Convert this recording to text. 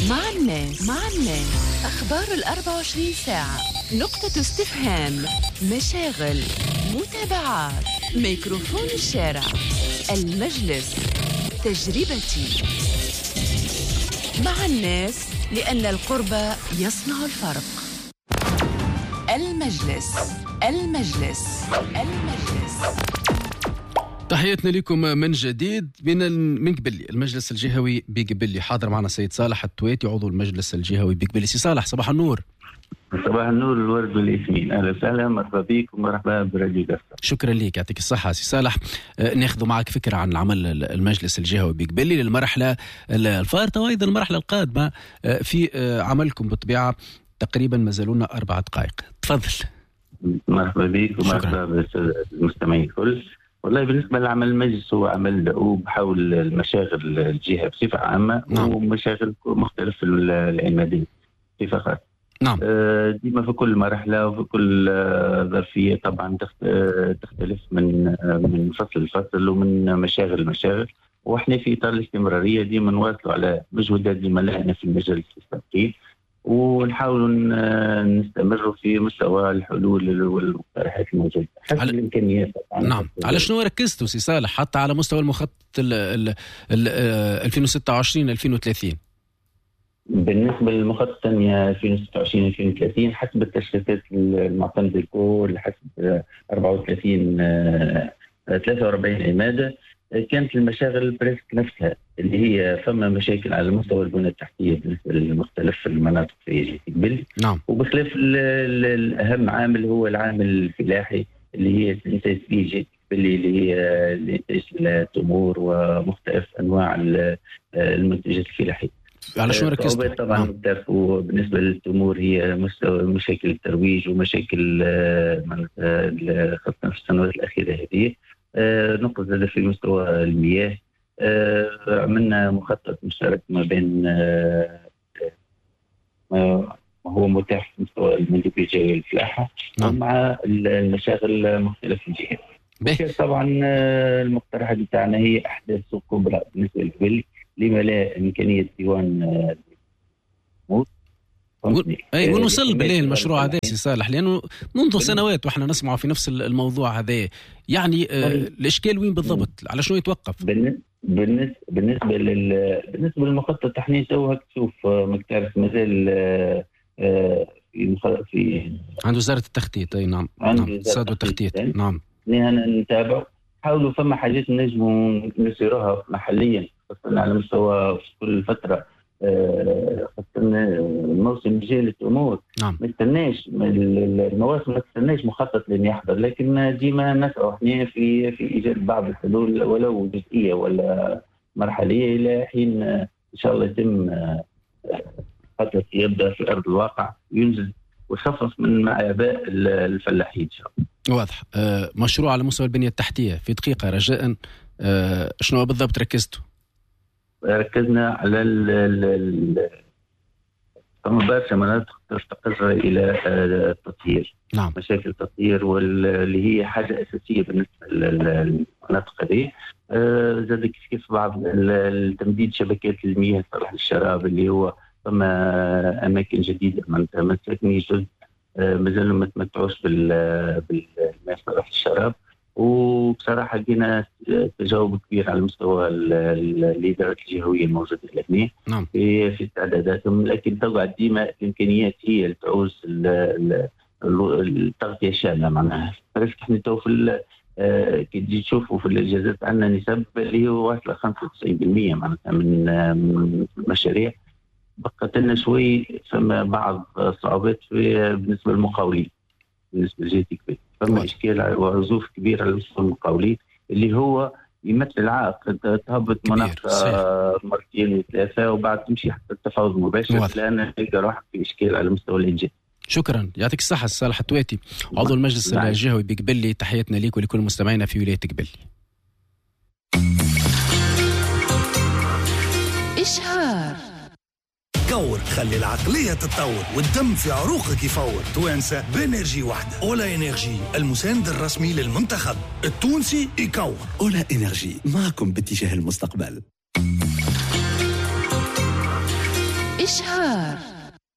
مع الناس أخبار 24 ساعة، نقطة استفهام، مشاغل، متابعات، ميكروفون الشارع، المجلس، تجربتي. مع الناس، لأن القرب يصنع الفرق. المجلس. تحياتنا لكم من جديد من قبلي. المجلس الجهوي بقبلي حاضر معنا سيد صالح التويتي عضو المجلس الجهوي بقبلي. سي صالح صباح النور. صباح النور الورد والياسمين. اهلا وسهلا، مرحبا بك ومرحبا براديو قصة. شكرا لك، يعطيك الصحة سي صالح. ناخذ معك فكرة عن عمل المجلس الجهوي بقبلي للمرحلة الفارطة وأيضا المرحلة القادمة في عملكم. بالطبيعة تقريبا ما زالونا 4 دقائق، تفضل. مرحبا بك ومرحبا بالمستمعين الكل. والله بالنسبة لعمل المجلس هو عمل دؤوب حول المشاغل الجهة بصفة عامة. نعم. ومشاغل مختلف العمادية بصفة خاصة. نعم. ديما في كل مرحلة وفي كل ظرفية طبعا تختلف من فصل لفصل ومن مشاغل لمشاغل، واحنا في إطار الاستمرارية ديما نواصلوا على مجهودات ديما لنا في المجال السابقين، ونحاولوا نستمروا في مستوى الحلول والمقترحات الموجودة حسب الإمكانيات. نعم. على شنو ركزتوا سي صالح حتى على مستوى المخطط 2026-2030؟ بالنسبة للمخطط الثانية 2026-2030 حسب التشخيصات المعتمدة الكل حسب 43 عمادة كانت المشاغل بريسك نفسها اللي هي فما مشاكل على مستوى البنى التحتية بالنسبة لمختلف المناطق في جهة قبلي. نعم. وبخلاف الأهم عامل هو العامل الفلاحي اللي هي الإنتاج في جهة قبلي اللي هي الإنتاج التمور ومختلف أنواع المنتجات الفلاحية. على شو ركزت؟ طبعا تعرفوا بالنسبة للتمور هي مشاكل الترويج ومشاكل خاصة في السنوات الأخيرة هذه. نقص هذا في مستوى المياه. عملنا مخطط مشترك ما بين ما هو متاح في مستوى المندوبية والفلاحة مع المشاغل مختلف الجهات. طبعا المقترحات بتاعنا هي أحداث سوق كبرى بالنسبة للقبلي، لما لا إمكانية ديوان ونوصل بليه المشروع هذا سي صالح، لأنه منذ سنوات وإحنا نسمع في نفس الموضوع هذا. يعني الإشكال وين بالضبط؟ على شنو يتوقف؟ بالنسبة للمخطط احنا توها تشوف مكتارس مازال في عند وزارة التخطيط. أي نعم. الصاد والتخطيط. نعم. نتابع حاولوا فما حاجات نجموا نسيروها محليا خاصة على مستوى في كل فترة خاصة الموسم جاي للأمور. نعم. ما تستناش المواسم ما تستناش مخطط لن يحضر، لكن ديما نسعى احنا في إيجاد بعض الحلول ولو جزئية ولا مرحلية إلى حين إن شاء الله يتم خطط يبدأ في أرض الواقع وينزل ويخفف من معباء الفلاحين إن شاء الله. واضح. مشروع على مستوى البنية التحتية في دقيقة رجاء، شنو بالضبط ركزتوا؟ ركزنا على برشا مناطق تستقر إلى التطهير. نعم. مشاكل التطهير واللي هي حاجة أساسية بالنسبة للمناطق هذه. زاد كيف بعض التمديد شبكات المياه صالح للشراب اللي هو ثم أماكن جديدة ما ساكنين جزء مازالوا ما تمتعوش بالماء صالح للشراب. وبصراحة لقينا تجاوب كبير على مستوى الإدارات الجهوية الموجودة هنا. نعم. في استعداداتهم، لكن توقع ديما الإمكانيات هي اللي تعوز التغطية الشاملة. معناها احنا تو في كي تجي تشوفوا في الإجازات عندنا نسب اللي هو واصلة 95% معناتها من المشاريع. بقت لنا شوي ثم بعض الصعوبات بالنسبة للمقاولين بالنسبة لجهتي كبير. فما إشكال وعزوف كبير على مستوى المقاولين اللي هو يمثل عائق. تهبط مناطق مرتين وثلاثة وبعد تمشي حتى التفاوض المباشر، لأن تلقى روحك في إشكال على مستوى الإنجاز. شكرا، يعطيك الصحة صالح التويتي عضو المجلس الجهوي بقبلي. تحياتنا ليك ولكل مستمعينا في ولاية قبلي. إشهار كور، خلي العقلية تتطور والدم في عروقك يفور. توانسة بإنرجي واحدة. أولا إنرجي المساند الرسمي للمنتخب التونسي يكور. أولا إنرجي معكم باتجاه المستقبل. مشهار.